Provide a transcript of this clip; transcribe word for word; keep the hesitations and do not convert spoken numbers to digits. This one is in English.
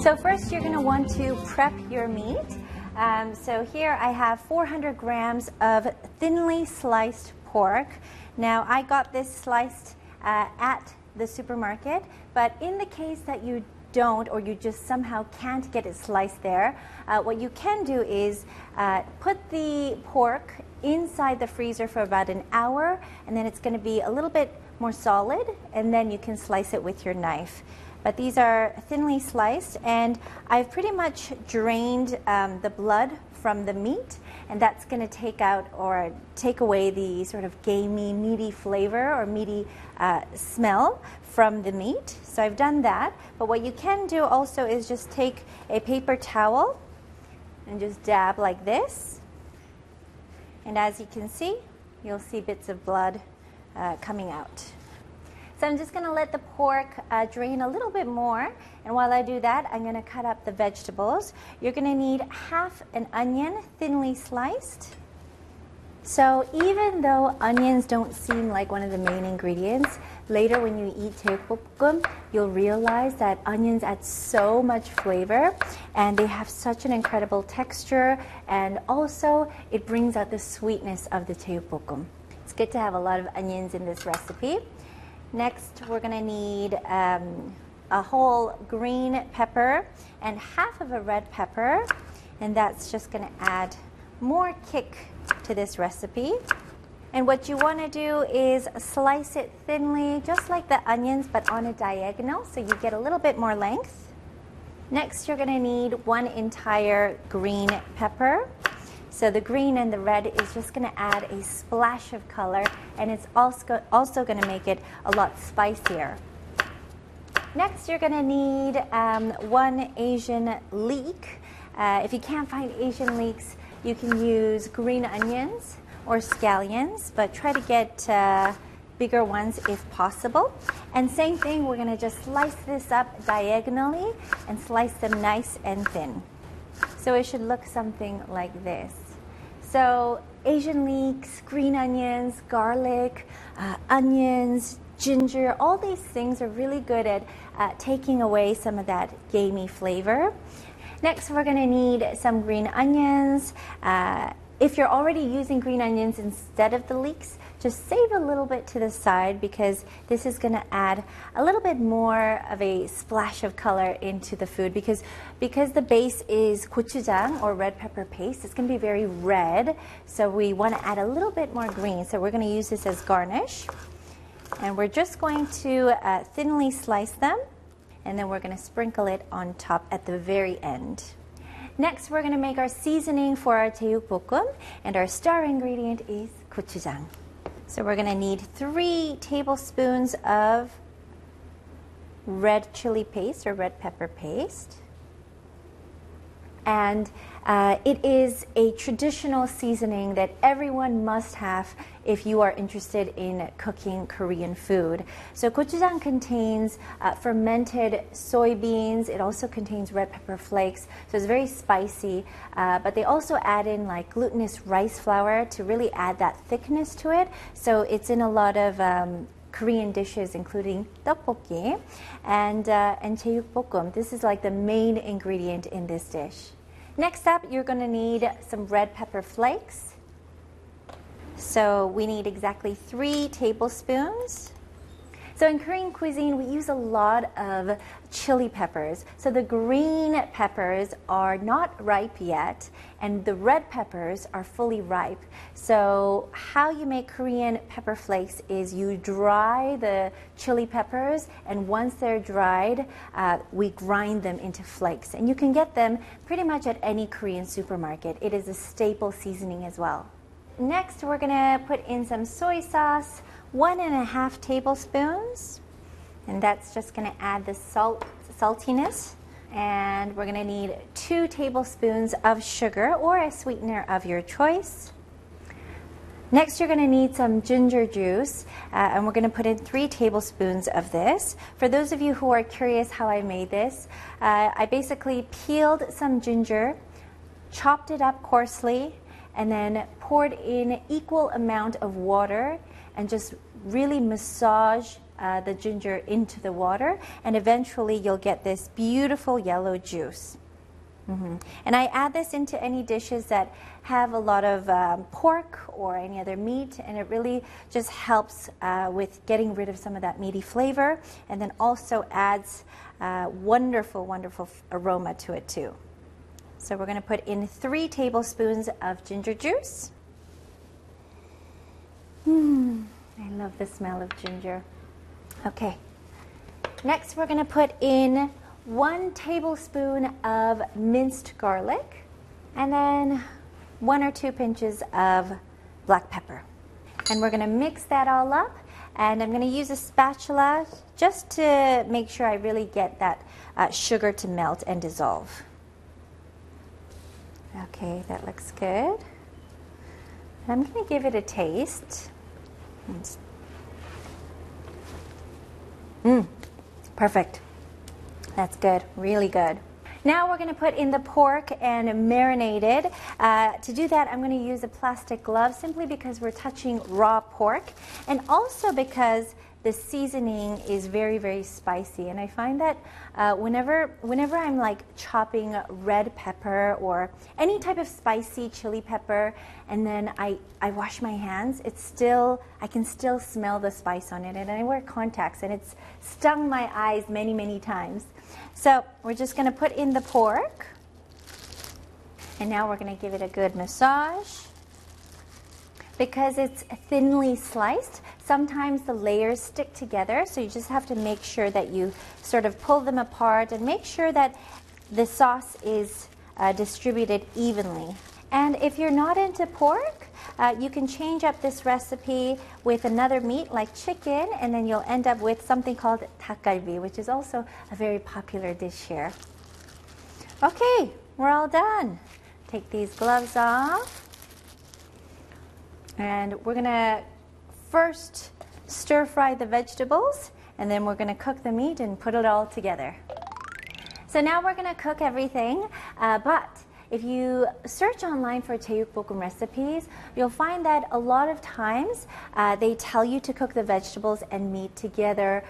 So first you're going to want to prep your meat. Um, so here I have four hundred grams of thinly sliced pork. Now I got this sliced uh, at the supermarket, but in the case that you don't, or you just somehow can't get it sliced there, uh, what you can do is uh, put the pork inside the freezer for about an hour, and then it's going to be a little bit more solid, and then you can slice it with your knife. But these are thinly sliced, and I've pretty much drained um, the blood from the meat, and that's going to take out or take away the sort of gamey, meaty flavor or meaty uh, smell from the meat. So I've done that. But what you can do also is just take a paper towel and just dab like this. And as you can see, you'll see bits of blood uh, coming out. So I'm just going to let the pork uh, drain a little bit more, and while I do that, I'm going to cut up the vegetables. You're going to need half an onion, thinly sliced. So even though onions don't seem like one of the main ingredients, later when you eat 제육볶음, you'll realize that onions add so much flavor, and they have such an incredible texture, and also it brings out the sweetness of the 제육볶음. It's good to have a lot of onions in this recipe. Next, we're going to need um, a whole green pepper and half of a red pepper, and that's just going to add more kick to this recipe. And what you want to do is slice it thinly, just like the onions, but on a diagonal, so you get a little bit more length. Next, you're going to need one entire green pepper. So the green and the red is just going to add a splash of color, and it's also, also going to make it a lot spicier. Next, you're going to need um, one Asian leek. Uh, if you can't find Asian leeks, you can use green onions or scallions, but try to get uh, bigger ones if possible. And same thing, we're going to just slice this up diagonally and slice them nice and thin. So it should look something like this. So Asian leeks, green onions, garlic, uh, onions, ginger, all these things are really good at uh, taking away some of that gamey flavor. Next, we're going to need some green onions. Uh, if you're already using green onions instead of the leeks, just save a little bit to the side, because this is going to add a little bit more of a splash of color into the food, because because the base is gochujang or red pepper paste. It's going to be very red, so we want to add a little bit more green. So we're going to use this as garnish, and we're just going to uh, thinly slice them, and then we're going to sprinkle it on top at the very end. Next, we're going to make our seasoning for our 제육볶음, and our star ingredient is gochujang. So we're going to need three tablespoons of red chili paste or red pepper paste. And uh, it is a traditional seasoning that everyone must have if you are interested in cooking Korean food. So gochujang contains uh, fermented soybeans. It also contains red pepper flakes, so it's very spicy. Uh, but they also add in like glutinous rice flour to really add that thickness to it. So it's in a lot of um, Korean dishes, including tteokbokki and uh, and 제육볶음. This is like the main ingredient in this dish. Next up, you're going to need some red pepper flakes. So we need exactly three tablespoons. So in Korean cuisine, we use a lot of chili peppers. So the green peppers are not ripe yet, and the red peppers are fully ripe. So how you make Korean pepper flakes is you dry the chili peppers, and once they're dried, uh, we grind them into flakes. And you can get them pretty much at any Korean supermarket. It is a staple seasoning as well. Next, we're going to put in some soy sauce, one and a half tablespoons, and that's just going to add the salt, saltiness. And we're going to need two tablespoons of sugar or a sweetener of your choice. Next, you're going to need some ginger juice, uh, and we're going to put in three tablespoons of this. For those of you who are curious how I made this, uh, I basically peeled some ginger, chopped it up coarsely, and then poured in equal amount of water and just really massage uh, the ginger into the water, and eventually you'll get this beautiful yellow juice. Mm-hmm. And I add this into any dishes that have a lot of um, pork or any other meat, and it really just helps uh, with getting rid of some of that meaty flavor, and then also adds uh, wonderful, wonderful aroma to it too. So we're going to put in three tablespoons of ginger juice. Mmm, I love the smell of ginger. Okay, next we're going to put in one tablespoon of minced garlic, and then one or two pinches of black pepper. And we're going to mix that all up, and I'm going to use a spatula just to make sure I really get that uh, sugar to melt and dissolve. Okay, that looks good. I'm going to give it a taste. Mmm, perfect. That's good, really good. Now we're going to put in the pork and marinate it. Uh, to do that, I'm going to use a plastic glove simply because we're touching raw pork, and also because the seasoning is very, very spicy. And I find that uh, whenever, whenever I'm like chopping red pepper or any type of spicy chili pepper, and then I, I wash my hands, it's still, I can still smell the spice on it. And I wear contacts, and it's stung my eyes many, many times. So we're just going to put in the pork, and now we're going to give it a good massage. Because it's thinly sliced, sometimes the layers stick together, so you just have to make sure that you sort of pull them apart and make sure that the sauce is uh, distributed evenly. And if you're not into pork, uh, you can change up this recipe with another meat like chicken, and then you'll end up with something called 닭갈비, which is also a very popular dish here. Okay, we're all done. Take these gloves off. And we're going to first stir fry the vegetables, and then we're going to cook the meat and put it all together. So now we're going to cook everything, uh, but if you search online for 제육볶음 recipes, you'll find that a lot of times uh, they tell you to cook the vegetables and meat together